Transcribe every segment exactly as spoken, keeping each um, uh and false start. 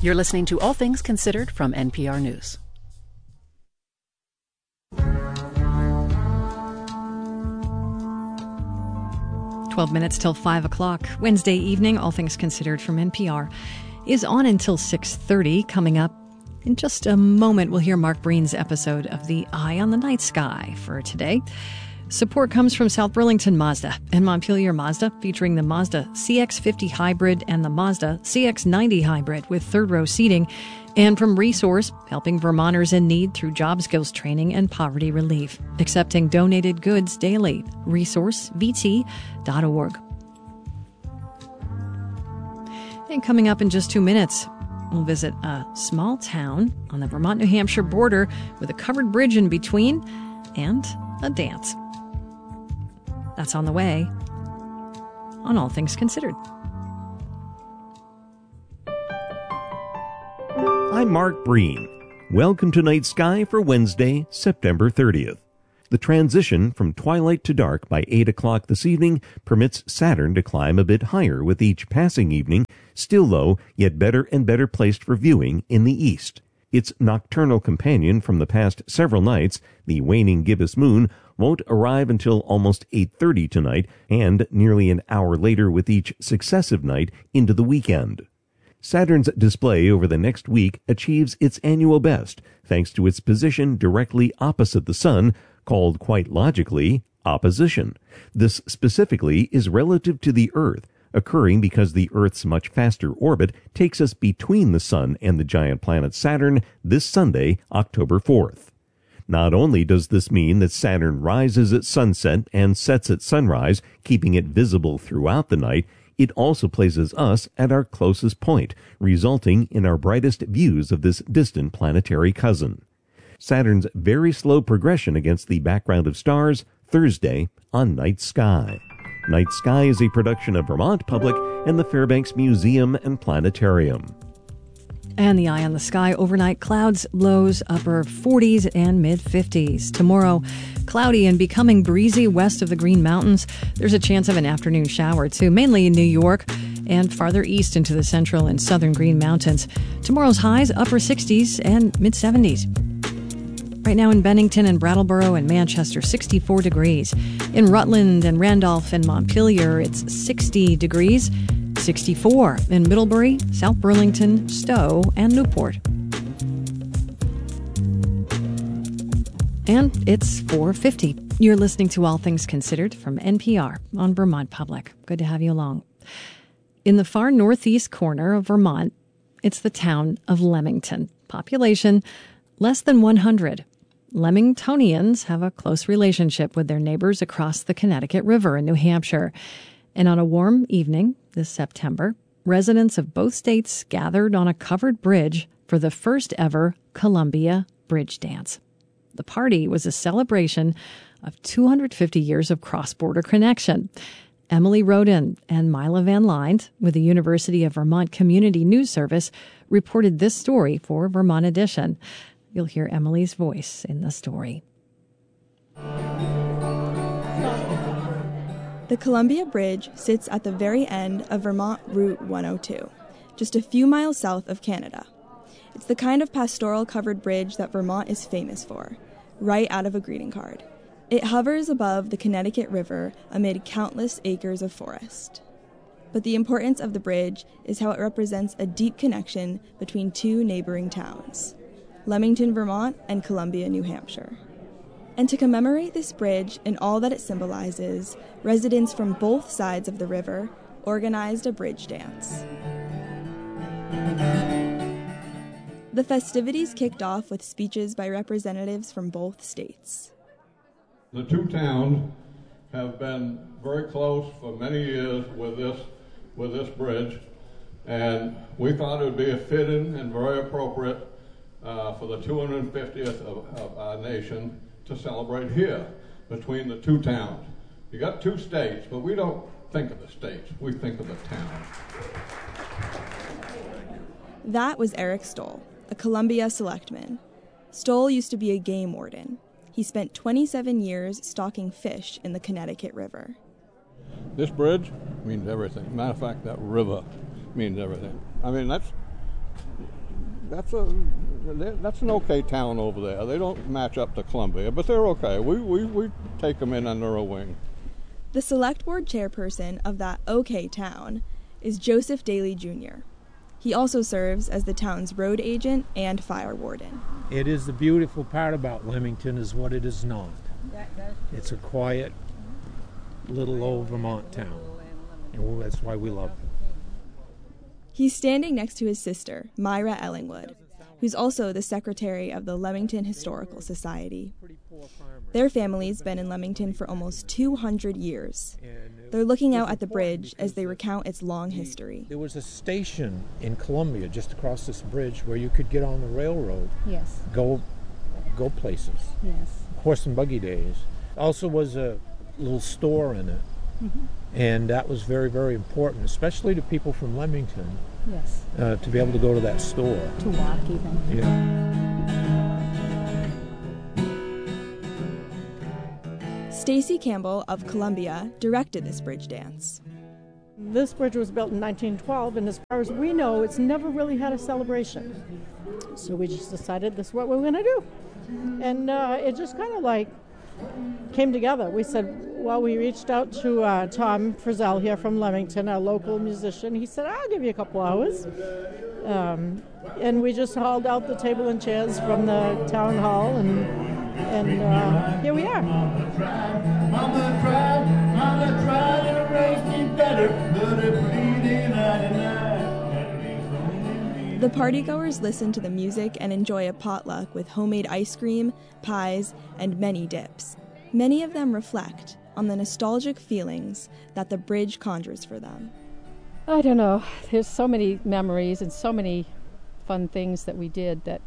You're listening to All Things Considered from N P R News. twelve minutes till five o'clock. Wednesday evening, All Things Considered from N P R is on until six thirty. Coming up in just a moment, we'll hear Mark Breen's episode of The Eye on the Night Sky for today. Support comes from South Burlington Mazda and Montpelier Mazda, featuring the Mazda C X fifty Hybrid and the Mazda C X ninety Hybrid with third-row seating, and from Resource, helping Vermonters in need through job skills training and poverty relief, accepting donated goods daily. resource v t dot org. And coming up in just two minutes, we'll visit a small town on the Vermont-New Hampshire border with a covered bridge in between and a dance. That's on the way on All Things Considered. I'm Mark Breen. Welcome to Night Sky for Wednesday, September thirtieth. The transition from twilight to dark by eight o'clock this evening permits Saturn to climb a bit higher with each passing evening, still low, yet better and better placed for viewing in the east. Its nocturnal companion from the past several nights, the waning gibbous moon, won't arrive until almost eight thirty tonight, and nearly an hour later with each successive night into the weekend. Saturn's display over the next week achieves its annual best, thanks to its position directly opposite the Sun, called quite logically opposition. This specifically is relative to the Earth, occurring because the Earth's much faster orbit takes us between the Sun and the giant planet Saturn this Sunday, October fourth. Not only does this mean that Saturn rises at sunset and sets at sunrise, keeping it visible throughout the night, it also places us at our closest point, resulting in our brightest views of this distant planetary cousin. Saturn's very slow progression against the background of stars, Thursday on Night Sky. Night Sky is a production of Vermont Public and the Fairbanks Museum and Planetarium. And the eye on the sky overnight, clouds, lows, upper forties and mid-fifties. Tomorrow, cloudy and becoming breezy west of the Green Mountains. There's a chance of an afternoon shower, too, mainly in New York and farther east into the central and southern Green Mountains. Tomorrow's highs, upper sixties and mid-seventies. Right now in Bennington and Brattleboro and Manchester, sixty-four degrees. In Rutland and Randolph and Montpelier, it's sixty degrees. sixty-four in Middlebury, South Burlington, Stowe, and Newport. And it's four fifty. You're listening to All Things Considered from N P R on Vermont Public. Good to have you along. In the far northeast corner of Vermont, it's the town of Leamington. Population less than one hundred. Leamingtonians have a close relationship with their neighbors across the Connecticut River in New Hampshire. And on a warm evening this September, residents of both states gathered on a covered bridge for the first ever Columbia Bridge Dance. The party was a celebration of two hundred fifty years of cross-border connection. Emily Roden and Mila Van Linde with the University of Vermont Community News Service reported this story for Vermont Edition. You'll hear Emily's voice in the story. The Columbia Bridge sits at the very end of Vermont Route one oh two, just a few miles south of Canada. It's the kind of pastoral covered bridge that Vermont is famous for, right out of a greeting card. It hovers above the Connecticut River amid countless acres of forest. But the importance of the bridge is how it represents a deep connection between two neighboring towns, Leamington, Vermont, and Columbia, New Hampshire. And to commemorate this bridge and all that it symbolizes, residents from both sides of the river organized a bridge dance. The festivities kicked off with speeches by representatives from both states. The two towns have been very close for many years with this, with this bridge, and we thought it would be a fitting and very appropriate uh, for the two hundred fiftieth of, of our nation to celebrate here between the two towns. You got two states, but we don't think of the states, we think of the town. That was Eric Stoll, a Columbia selectman. Stoll used to be a game warden. He spent twenty-seven years stocking fish in the Connecticut River. This bridge means everything. Matter of fact, that river means everything. I mean, that's that's a that's an okay town over there. They don't match up to Columbia, but they're okay. We we, we take them in under a wing. The select board chairperson of that okay town is Joseph Daly Junior He also serves as the town's road agent and fire warden. It is the beautiful part about Leamington is what it is not. It's a quiet little old Vermont town, and that's why we love it. He's standing next to his sister, Myra Ellingwood, who's also the secretary of the Leamington Historical Society. Their family's been in Leamington for almost two hundred years. They're looking out at the bridge as they recount its long history. There was a station in Columbia just across this bridge where you could get on the railroad. Yes. Go go places. Yes. Horse and buggy days. Also was a little store in it. Mm-hmm. And that was very, very important, especially to people from Leamington. Yes. Uh, to be able to go to that store. To walk even. Yeah. Stacy Campbell of Columbia directed this bridge dance. This bridge was built in nineteen twelve, and as far as we know, it's never really had a celebration. So we just decided this is what we're going to do. And uh, it just kind of like came together. We said, well, we reached out to uh, Tom Frizzell here from Leamington, a local musician. He said, I'll give you a couple hours. Um, and we just hauled out the table and chairs from the town hall, and and uh, here we are. Mama tried, Mama tried, Mama tried to raise me better, but it bleeding out of night. The partygoers listen to the music and enjoy a potluck with homemade ice cream, pies, and many dips. Many of them reflect on the nostalgic feelings that the bridge conjures for them. I don't know. There's so many memories and so many fun things that we did that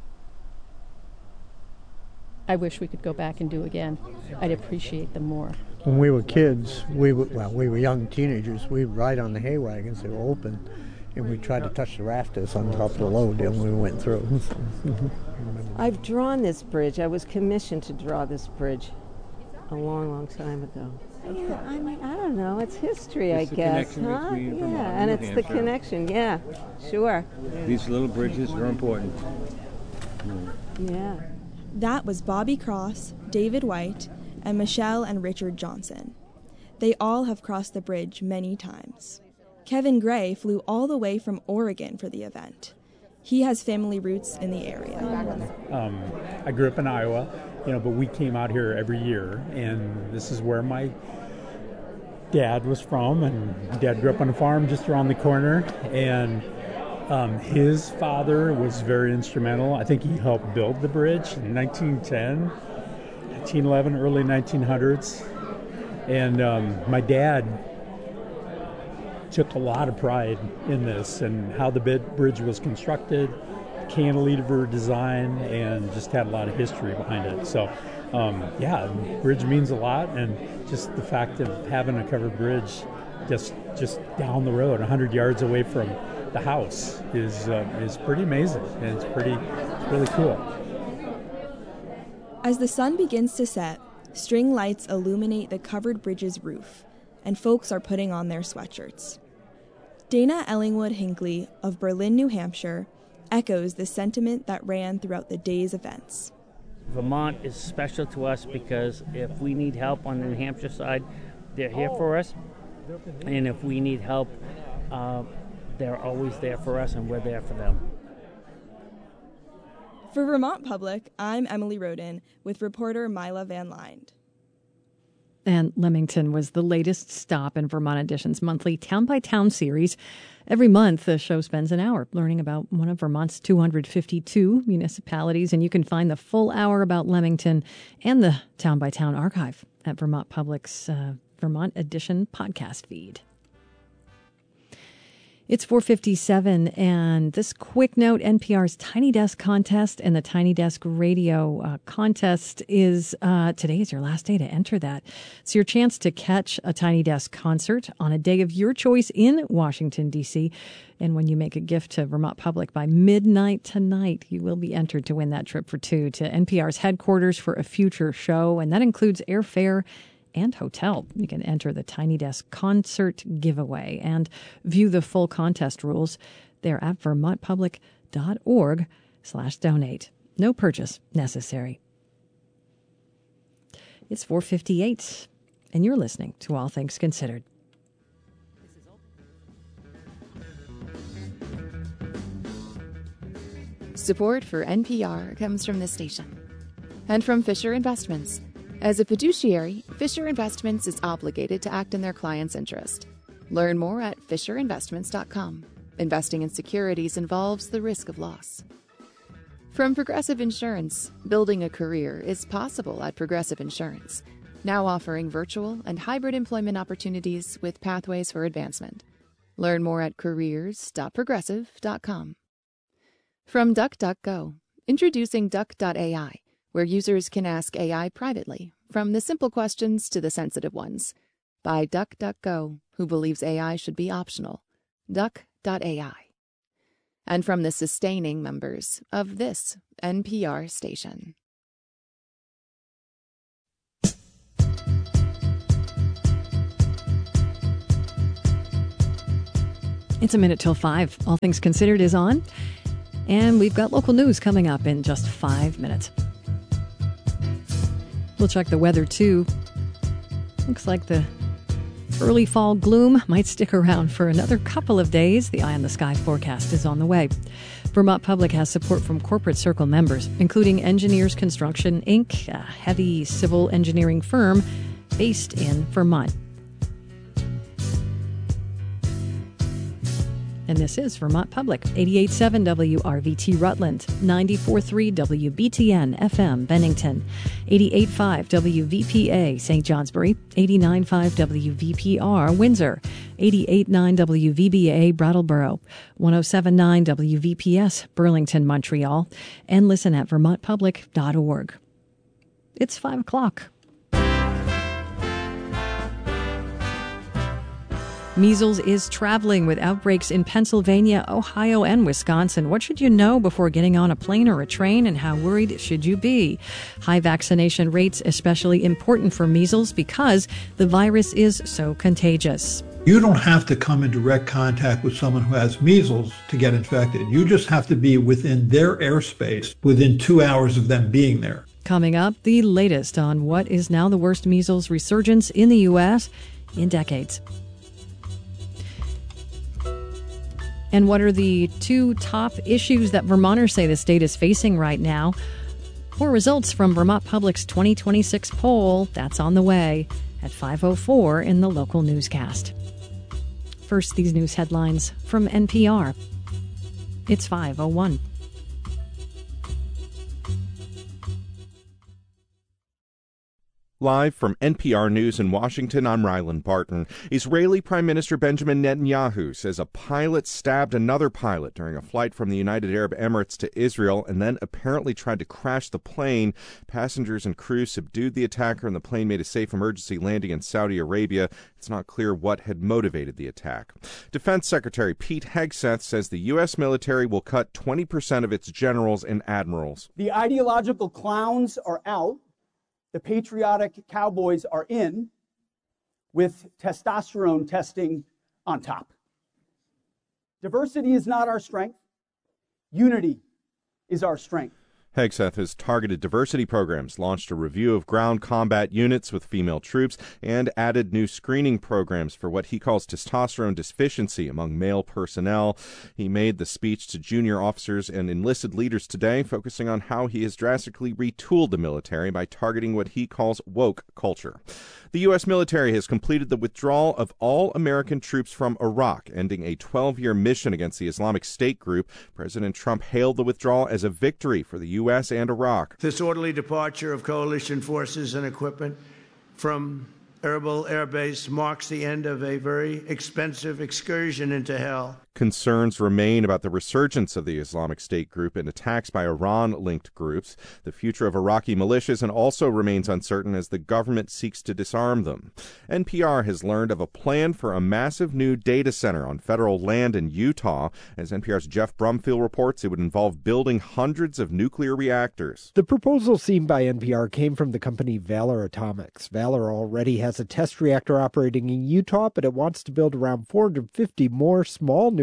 I wish we could go back and do again. I'd appreciate them more. When we were kids, we were, well, we were young teenagers. We'd ride on the hay wagons. They were open. And we tried to touch the rafters on top of the load and we went through. I've drawn this bridge. I was commissioned to draw this bridge a long, long time ago. Yeah, I mean, I don't know. It's history, it's I guess, huh? Yeah, and it's the connection. Yeah, sure. These little bridges are important. Yeah. That was Bobby Cross, David White, and Michelle and Richard Johnson. They all have crossed the bridge many times. Kevin Gray flew all the way from Oregon for the event. He has family roots in the area. Um, I grew up in Iowa, you know, but we came out here every year, and this is where my dad was from, and Dad grew up on a farm just around the corner, and um, his father was very instrumental. I think he helped build the bridge in nineteen ten, nineteen eleven, early nineteen hundreds, and um, my dad took a lot of pride in this and how the bridge was constructed, cantilever design, and just had a lot of history behind it. So, um, yeah, bridge means a lot, and just the fact of having a covered bridge just just down the road, one hundred yards away from the house, is uh, is pretty amazing, and it's pretty really cool. As the sun begins to set, string lights illuminate the covered bridge's roof, and folks are putting on their sweatshirts. Dana Ellingwood Hinckley of Berlin, New Hampshire, echoes the sentiment that ran throughout the day's events. Vermont is special to us because if we need help on the New Hampshire side, they're here for us. And if we need help, uh, they're always there for us, and we're there for them. For Vermont Public, I'm Emily Roden with reporter Mila Van Linde. And Leamington was the latest stop in Vermont Edition's monthly Town by Town series. Every month, the show spends an hour learning about one of Vermont's two hundred fifty-two municipalities, and you can find the full hour about Leamington and the Town by Town archive at Vermont Public's uh, Vermont Edition podcast feed. It's four fifty-seven, and this quick note, N P R's Tiny Desk contest and the Tiny Desk Radio uh, contest is, uh, today is your last day to enter that. It's your chance to catch a Tiny Desk concert on a day of your choice in Washington, D C. And when you make a gift to Vermont Public by midnight tonight, you will be entered to win that trip for two to N P R's headquarters for a future show, and that includes airfare and hotel. You can enter the Tiny Desk concert giveaway and view the full contest rules there at vermont public dot org slash donate. No purchase necessary. It's four fifty-eight, and you're listening to All Things Considered. Support for N P R comes from this station and from Fisher Investments. As a fiduciary, Fisher Investments is obligated to act in their client's interest. Learn more at fisher investments dot com. Investing in securities involves the risk of loss. From Progressive Insurance, building a career is possible at Progressive Insurance, now offering virtual and hybrid employment opportunities with pathways for advancement. Learn more at careers dot progressive dot com. From DuckDuckGo, introducing Duck dot A I, where users can ask A I privately, from the simple questions to the sensitive ones. By DuckDuckGo, who believes A I should be optional. Duck dot A I. And from the sustaining members of this N P R station. It's a minute till five. All Things Considered is on. And we've got local news coming up in just five minutes. We'll check the weather, too. Looks like the early fall gloom might stick around for another couple of days. The Eye on the Sky forecast is on the way. Vermont Public has support from Corporate Circle members, including Engineers Construction, Incorporated, a heavy civil engineering firm based in Vermont. And this is Vermont Public, eighty-eight point seven W R V T Rutland, ninety-four point three W B T N F M Bennington, eighty-eight point five W V P A Saint Johnsbury, eighty-nine point five W V P R Windsor, eighty-eight point nine W V B A Brattleboro, one oh seven point nine W V P S Burlington, Montreal, and listen at vermont public dot org. It's five o'clock. Measles is traveling with outbreaks in Pennsylvania, Ohio, and Wisconsin. What should you know before getting on a plane or a train, and how worried should you be? High vaccination rates especially important for measles because the virus is so contagious. You don't have to come in direct contact with someone who has measles to get infected. You just have to be within their airspace within two hours of them being there. Coming up, the latest on what is now the worst measles resurgence in the U S in decades. And what are the two top issues that Vermonters say the state is facing right now? More results from Vermont Public's twenty twenty-six poll. That's on the way at five oh four in the local newscast. First, these news headlines from N P R. It's five oh one. Live from N P R News in Washington, I'm Ryland Barton. Israeli Prime Minister Benjamin Netanyahu says a pilot stabbed another pilot during a flight from the United Arab Emirates to Israel and then apparently tried to crash the plane. Passengers and crew subdued the attacker and the plane made a safe emergency landing in Saudi Arabia. It's not clear what had motivated the attack. Defense Secretary Pete Hegseth says the U S military will cut twenty percent of its generals and admirals. The ideological clowns are out. The patriotic cowboys are in, with testosterone testing on top. Diversity is not our strength. Unity is our strength. Hegseth has targeted diversity programs, launched a review of ground combat units with female troops, and added new screening programs for what he calls testosterone deficiency among male personnel. He made the speech to junior officers and enlisted leaders today, focusing on how he has drastically retooled the military by targeting what he calls woke culture. The U S military has completed the withdrawal of all American troops from Iraq, ending a twelve-year mission against the Islamic State group. President Trump hailed the withdrawal as a victory for the U S and Iraq. This orderly departure of coalition forces and equipment from Erbil Air Base marks the end of a very expensive excursion into hell. Concerns remain about the resurgence of the Islamic State group and attacks by Iran-linked groups. The future of Iraqi militias and also remains uncertain as the government seeks to disarm them. N P R has learned of a plan for a massive new data center on federal land in Utah. As N P R's Jeff Brumfield reports, it would involve building hundreds of nuclear reactors. The proposal seen by N P R came from the company Valor Atomics. Valor already has a test reactor operating in Utah, but it wants to build around four hundred fifty more small nuclear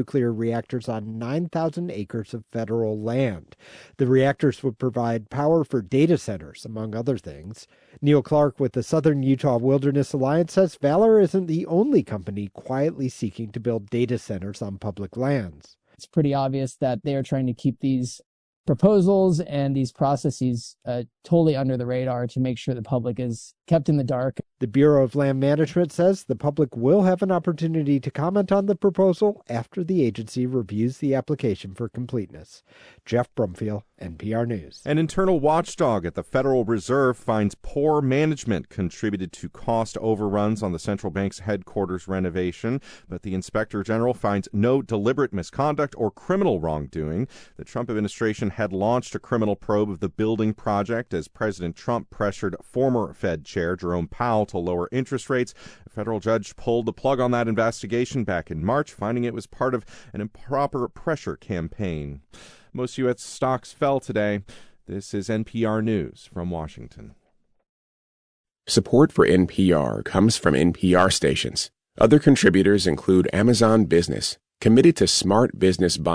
nuclear reactors on nine thousand acres of federal land. The reactors would provide power for data centers, among other things. Neil Clark with the Southern Utah Wilderness Alliance says Valor isn't the only company quietly seeking to build data centers on public lands. It's pretty obvious that they are trying to keep these proposals and these processes uh, totally under the radar to make sure the public is kept in the dark. The Bureau of Land Management says the public will have an opportunity to comment on the proposal after the agency reviews the application for completeness. Jeff Brumfield, N P R News. An internal watchdog at the Federal Reserve finds poor management contributed to cost overruns on the central bank's headquarters renovation, but the Inspector General finds no deliberate misconduct or criminal wrongdoing. The Trump administration had launched a criminal probe of the building project as President Trump pressured former Fed Chair Jerome Powell to lower interest rates. A federal judge pulled the plug on that investigation back in March, finding it was part of an improper pressure campaign. Most U S stocks fell today. This is N P R News from Washington. Support for N P R comes from N P R stations. Other contributors include Amazon Business, committed to smart business buying.